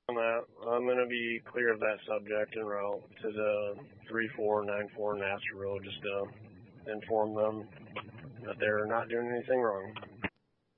On that, I'm going to be clear of that subject en route to the 3494 Nasser Road, just to inform them that they're not doing anything wrong.